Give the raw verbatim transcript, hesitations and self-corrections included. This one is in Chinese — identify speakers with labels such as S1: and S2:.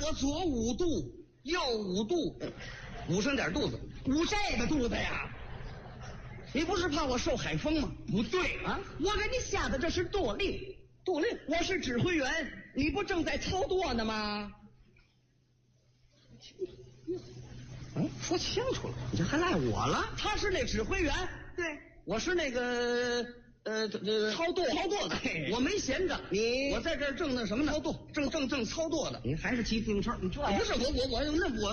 S1: 我左五度，右五度，捂上点肚子，
S2: 捂这个肚子呀？
S1: 你不是怕我受海风吗？
S2: 不对啊，我给你下的这是舵令，
S1: 舵令，
S2: 我是指挥员，你不正在操舵呢吗？
S1: 嗯，说清楚了，你这还赖我了？
S2: 他是那指挥员，
S1: 对，我是那个呃这这
S2: 操舵
S1: 操舵的，我没闲着，
S2: 你
S1: 我在这儿正那什么呢？操舵，正正正操舵的。
S2: 你还是骑自行车，你这
S1: 不是我我我那我